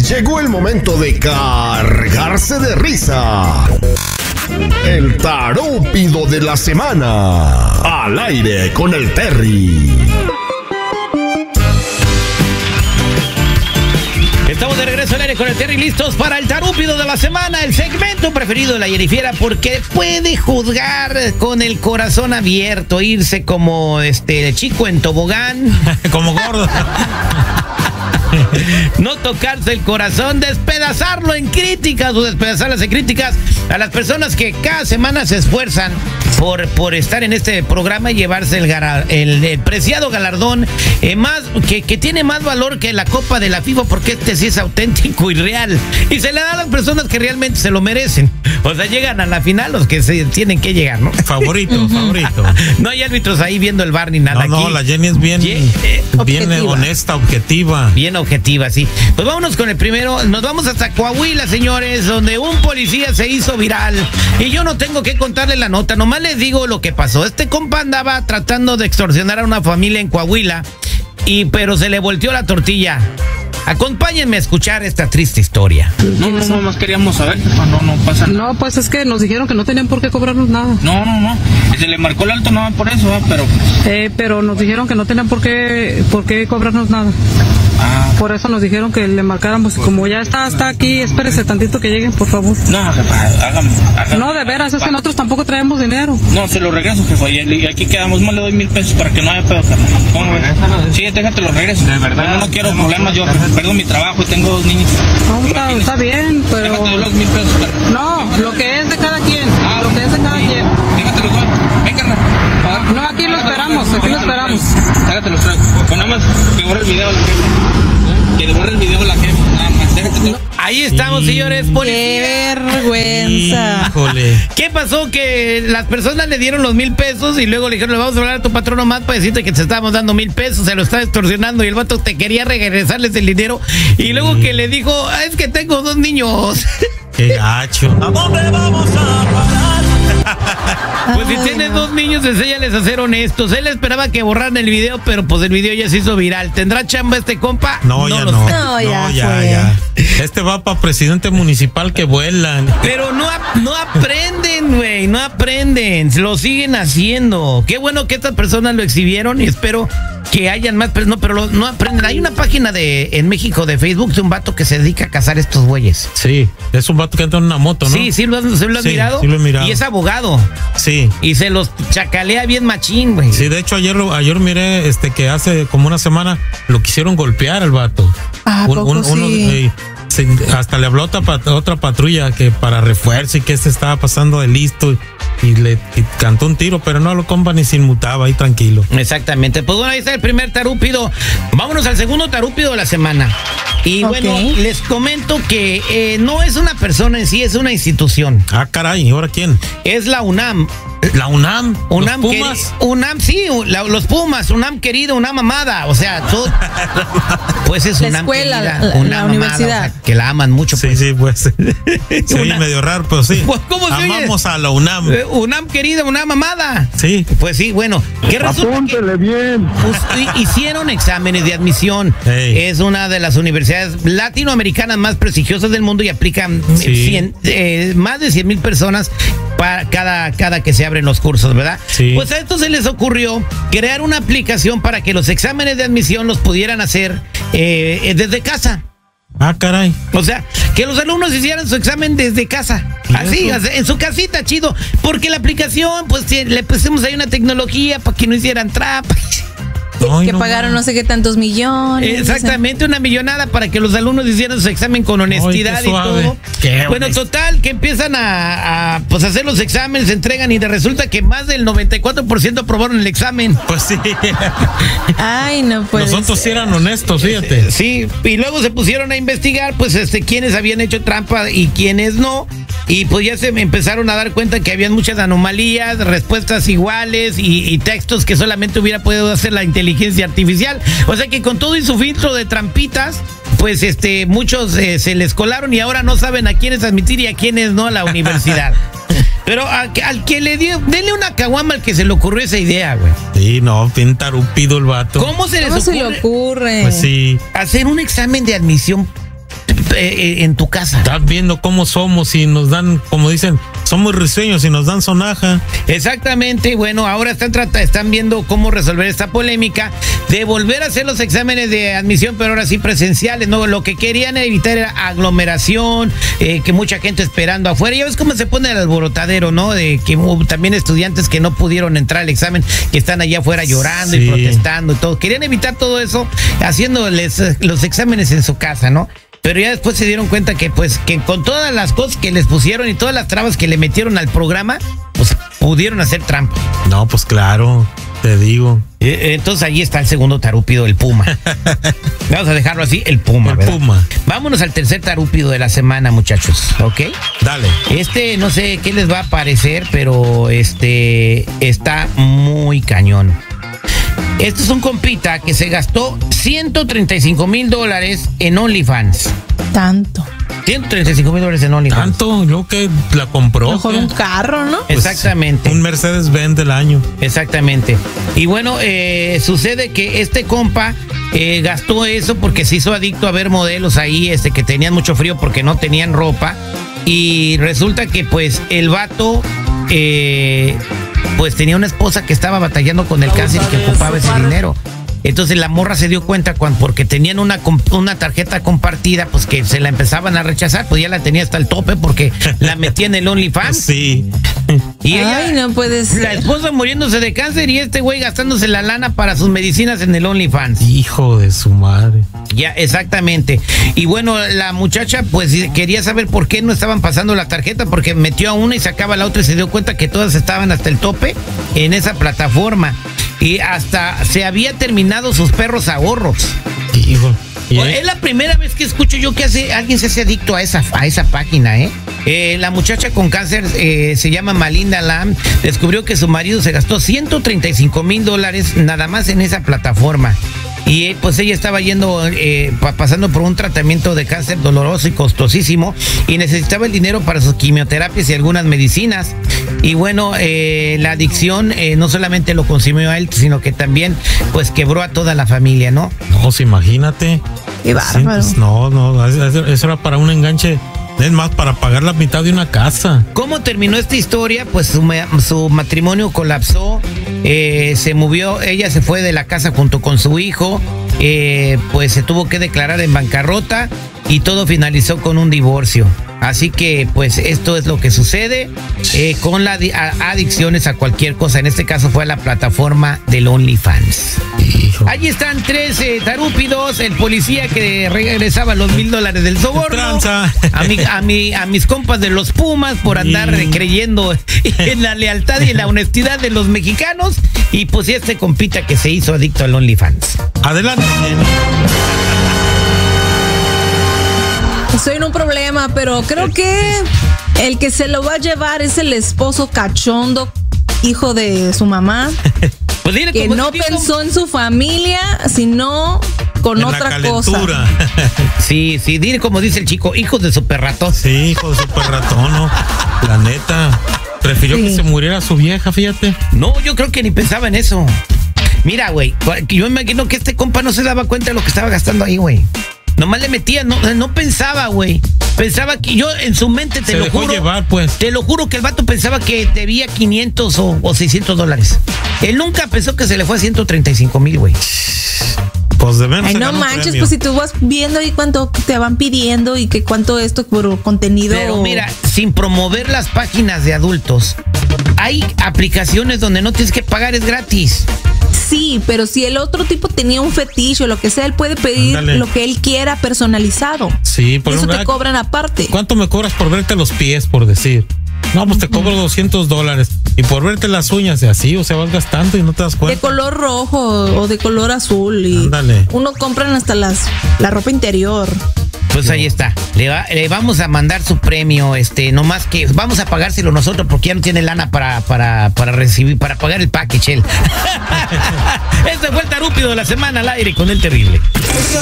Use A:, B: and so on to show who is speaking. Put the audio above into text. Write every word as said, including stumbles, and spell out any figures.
A: Llegó el momento de cargarse de risa. El tarúpido de la semana. Al aire con el Terry.
B: Estamos de regreso al aire con el Terry, listos para el tarúpido de la semana, el segmento preferido de la Yerifiera, porque puede juzgar con el corazón abierto, irse como este chico en tobogán,
C: como gordo.
B: No tocarse el corazón, despedazarlo en críticas o despedazarlas en críticas a las personas que cada semana se esfuerzan por, por estar en este programa y llevarse el, gara, el, el preciado galardón eh, más que, que tiene más valor que la Copa de la FIFA, porque este sí es auténtico y real y se le da a las personas que realmente se lo merecen. O sea, llegan a la final los que se tienen que llegar, ¿no?
C: Favorito, favorito.
B: No hay árbitros ahí viendo el bar ni nada.
C: No,
B: aquí.
C: No, la Jenny es bien,
B: Ye eh,
C: bien honesta, objetiva.
B: Bien objetiva, sí. Pues vámonos con el primero. Nos vamos hasta Coahuila, señores, donde un policía se hizo viral. Y yo no tengo que contarle la nota, nomás les digo lo que pasó. Este compa andaba tratando de extorsionar a una familia en Coahuila, y pero se le volteó la tortilla. Acompáñenme a escuchar esta triste historia.
D: No, no, no, más queríamos saber. No, no, no pasa nada.
E: No, pues es que nos dijeron que no tenían por qué cobrarnos nada.
D: No, no, no. Se le marcó el alto nada por eso, ¿eh? pero...
E: Eh, pero nos dijeron que no tenían por qué, por qué cobrarnos nada.
D: Ah.
E: Por eso nos dijeron que le marcáramos. Como ya está, está aquí, espérese tantito que lleguen, por favor.
D: No, jefa, hágame, hágame.
E: No, de veras, es que nosotros tampoco traemos dinero.
D: No, se lo regreso, jefa. Y aquí quedamos, más le doy mil pesos para que no haya pedo, carnal. ¿Cómo ves? Sí, déjate lo regreso. De verdad. No, no quiero problemas, yo perdo mi trabajo y tengo dos niños.
E: No, está, está bien, pero...
D: Déjate los mil pesos, carnal.
E: No, lo que es de cada quien.
D: Ah,
E: lo que es de cada quien.
D: Déjate los doy. Ven, carnal.
E: No, aquí lo esperamos, aquí lo esperamos.
D: Déjate los traigo. Pues nada más que borre el video a la jefa. Que le borre el video a la jefa. Nada más, déjate todo.
B: Ahí estamos, sí, señores.
F: ¡Qué vergüenza!
C: Híjole.
B: ¿Qué pasó? Que las personas le dieron los mil pesos y luego le dijeron, le vamos a hablar a tu patrón nomás para decirte que te estábamos dando mil pesos, se lo está extorsionando, y el vato te quería regresarles el dinero, y luego que le dijo, ah, es que tengo dos niños.
C: ¡Qué gacho! ¿A dónde vamos a parar?
B: Pues si tienes dos niños, enséñales a ser honestos. Él esperaba que borraran el video, pero pues el video ya se hizo viral. ¿Tendrá chamba este compa?
C: No, ya no.
F: No,
C: No,
F: ya
C: ya,
F: fue.
C: ya. Este va para presidente municipal que vuelan.
B: Pero no, no aprenden, güey, no aprenden. Lo siguen haciendo. Qué bueno que estas personas lo exhibieron y espero que hayan más, pero no, pero lo, no aprenden. Hay una página de en México de Facebook de un vato que se dedica a cazar estos güeyes.
C: Sí, es un vato que anda en una moto, ¿no?
B: Sí, sí lo has, ¿sí lo has
C: Sí,
B: mirado?
C: sí lo he mirado.
B: Y es abogado.
C: Sí.
B: Y se los chacalea bien machín, güey.
C: Sí, de hecho ayer ayer miré este que hace como una semana lo quisieron golpear al vato.
F: ¿A
C: Un-
F: poco
C: un- uno,
F: sí?
C: eh, se- hasta le habló a otra, pat- otra patrulla que para refuerzo y que este estaba pasando de listo y le y cantó un tiro, pero no lo compa ni se inmutaba ahí tranquilo.
B: Exactamente. Pues bueno, ahí está el primer tarúpido. Vámonos al segundo tarúpido de la semana. Y
F: Ok.
B: bueno, les comento que eh, no es una persona en sí, es una institución.
C: Ah, caray, ¿y ahora quién?
B: Es la UNAM.
C: La UNAM.
B: UNAM,
C: los Pumas.
B: queri- UNAM, sí, la- los Pumas, UNAM querido, UNAM amada, o sea, todo, pues es
F: La
B: UNAM
F: escuela,
B: querida,
F: la- la
B: UNAM amada,
F: universidad.
B: o sea, que la aman mucho.
C: Sí,
B: Pues.
C: sí, pues. Se oye
B: Una-
C: medio raro, pero sí.
B: Pues, ¿cómo se oye?
C: Amamos a la UNAM.
B: Eh, UNAM querida, UNAM amada.
C: Sí.
B: Pues sí, bueno, ¿qué resulta?
A: Apúntele bien.
B: Pues, hi- hicieron exámenes de admisión.
C: Ey.
B: Es una de las universidades latinoamericanas más prestigiosas del mundo y aplican
C: Sí.
B: cien, eh, más de cien mil personas para cada, cada que se abren los cursos, ¿verdad?
C: Sí.
B: Pues a esto se les ocurrió crear una aplicación para que los exámenes de admisión los pudieran hacer eh, eh, desde casa.
C: Ah, caray.
B: O sea, que los alumnos hicieran su examen desde casa.
C: ¿Y
B: Así,
C: eso?
B: o sea, en su casita, chido. Porque la aplicación, pues sí, le pusimos ahí una tecnología para que no hicieran trampas.
C: Ay,
F: Que
C: no,
F: pagaron no sé qué tantos millones.
B: Exactamente, una millonada para que los alumnos hicieran su examen con honestidad
C: Ay,
B: y
C: qué suave.
B: todo.
C: Qué
B: Bueno,
C: honesto.
B: total, que empiezan a, a, pues, hacer los exámenes, se entregan y de resulta que más del noventa y cuatro por ciento aprobaron el examen.
C: Pues sí.
F: Ay, no puede
C: Nosotros sí
F: ser.
C: eran honestos, fíjate.
B: Sí, y luego se pusieron a investigar, pues, este, quiénes habían hecho trampa y quiénes no. Y pues ya se me empezaron a dar cuenta que habían muchas anomalías, respuestas iguales y, y textos que solamente hubiera podido hacer la inteligencia artificial. O sea que con todo y su filtro de trampitas, pues este muchos eh, se les colaron y ahora no saben a quiénes admitir y a quiénes no a la universidad. Pero a- al que le dio, denle una caguama al que se le ocurrió esa idea, güey.
C: Sí, no, bien tarupido el vato.
B: ¿Cómo se les
F: ¿Cómo se
B: ocurre
F: le ocurre?
C: Pues sí.
B: hacer un examen de admisión? eh, en tu casa.
C: Estás viendo cómo somos y nos dan, como dicen, somos risueños y nos dan sonaja.
B: Exactamente, bueno, ahora están trata, están viendo cómo resolver esta polémica de volver a hacer los exámenes de admisión, pero ahora sí presenciales, ¿no? Lo que querían evitar era aglomeración, eh, que mucha gente esperando afuera. Ya ves cómo se pone el alborotadero, ¿no? De que hubo también estudiantes que no pudieron entrar al examen, que están allá afuera llorando
C: Sí.
B: y protestando y todo. Querían evitar todo eso haciéndoles eh, los exámenes en su casa, ¿no? Pero ya después se dieron cuenta que pues que con todas las cosas que les pusieron y todas las trabas que le metieron al programa, pues pudieron hacer trampa.
C: No, pues claro, te digo.
B: Eh, Entonces ahí está el segundo tarúpido, el Puma. Vamos a dejarlo así, el Puma,
C: El
B: ¿verdad?
C: Puma.
B: Vámonos al tercer tarúpido de la semana, muchachos, ¿ok?
C: Dale.
B: Este, no sé qué les va a parecer, pero este está muy cañón. Este es un compita que se gastó ciento treinta y cinco mil dólares en OnlyFans.
F: Tanto.
B: ciento treinta y cinco mil dólares en OnlyFans.
C: Tanto, yo que la compró.
F: Mejor
C: ¿qué?
F: un carro, ¿no?
C: Pues,
B: Exactamente.
C: Un Mercedes-Benz del año.
B: Exactamente. Y bueno, eh, sucede que este compa eh, gastó eso porque se hizo adicto a ver modelos ahí este, que tenían mucho frío porque no tenían ropa. Y resulta que pues el vato eh, pues tenía una esposa que estaba batallando con el cáncer y que ocupaba ese dinero. Entonces la morra se dio cuenta cuando, porque tenían una, una tarjeta compartida, pues que se la empezaban a rechazar, pues ya la tenía hasta el tope porque la metía en el OnlyFans.
C: Sí.
B: Y ella,
F: Ay, no puede ser.
B: la esposa muriéndose de cáncer y este güey gastándose la lana para sus medicinas en el OnlyFans.
C: Hijo de su madre.
B: Ya, exactamente. Y bueno, la muchacha pues quería saber por qué no estaban pasando la tarjeta, porque metió a una y sacaba la otra y se dio cuenta que todas estaban hasta el tope en esa plataforma. Y hasta se había terminado sus perros ahorros.
C: Hijo. ¿Y
B: O-
C: eh?
B: Es la primera vez que escucho yo que hace, alguien se hace adicto a esa, a esa página, ¿eh? Eh, la muchacha con cáncer eh, se llama Malinda Lam, descubrió que su marido se gastó ciento treinta y cinco mil dólares nada más en esa plataforma. Y eh, pues ella estaba yendo, eh, pa- pasando por un tratamiento de cáncer doloroso y costosísimo y necesitaba el dinero para sus quimioterapias y algunas medicinas. Y bueno, eh, la adicción eh, no solamente lo consumió a él, sino que también pues quebró a toda la familia, ¿no?
C: No, pues imagínate.
F: Qué bárbaro.
C: Sí, pues, no, no, eso eso era para un enganche. Es más, para pagar la mitad de una casa.
B: ¿Cómo terminó esta historia? Pues su, ma- su matrimonio colapsó, eh, se movió, ella se fue de la casa junto con su hijo, eh, pues se tuvo que declarar en bancarrota y todo finalizó con un divorcio. Así que pues esto es lo que sucede eh, con las adicciones a cualquier cosa. En este caso fue a la plataforma del OnlyFans.
C: Hijo.
B: Allí están trece tarúpidos, el policía que regresaba los mil dólares del soborno,
C: Tranza.
B: a, mi, a, mi, a mis compas de los Pumas por andar
C: Sí.
B: creyendo en la lealtad y en la honestidad de los mexicanos, y pues y este compita que se hizo adicto al OnlyFans.
C: Adelante.
F: Estoy en un problema, pero creo que el que se lo va a llevar es el esposo cachondo, hijo de su mamá,
B: Pues dile
F: que
B: como
F: no
B: dijo-
F: pensó en su familia, sino con
C: En
F: otra
C: la
F: cosa.
C: calentura.
B: Sí, sí, dile como dice el chico, hijos de super ratos.
C: Sí, hijo de super ratón, ¿no? La neta. Prefirió
F: Sí.
C: que se muriera su vieja, fíjate.
B: No, yo creo que ni pensaba en eso. Mira, güey, yo me imagino que este compa no se daba cuenta de lo que estaba gastando ahí, güey. Nomás le metía, no, no pensaba, güey. Pensaba que yo en su mente, te
C: Se
B: lo
C: dejó
B: juro.
C: llevar, pues.
B: Te lo juro que el vato pensaba que debía quinientos o, o seiscientos dólares. Él nunca pensó que se le fue a ciento treinta y cinco mil, güey.
C: Pues de menos
F: Ay,
C: se
F: no
C: ganó un
F: manches,
C: premio.
F: pues si tú vas viendo ahí cuánto te van pidiendo y que cuánto esto por contenido.
B: Pero mira, sin promover las páginas de adultos, hay aplicaciones donde no tienes que pagar, es gratis.
F: Sí, pero si el otro tipo tenía un fetiche o lo que sea, él puede pedir
C: Ándale.
F: lo que él quiera personalizado.
C: Sí, por
F: Y eso
C: un-
F: te cobran aparte.
C: ¿Cuánto me cobras por verte los pies, por decir? No, pues te cobro doscientos dólares. Y por verte las uñas y así, o sea, vas gastando y no te das
F: De
C: cuenta.
F: color rojo o de color azul. Y
C: Ándale.
F: uno compran hasta las la ropa interior.
B: Pues ahí está. Le, va- le vamos a mandar su premio, este, nomás que vamos a pagárselo nosotros porque ya no tiene lana para, para, para recibir, para pagar el package él. Este fue el tarúpido de la semana al aire con el terrible.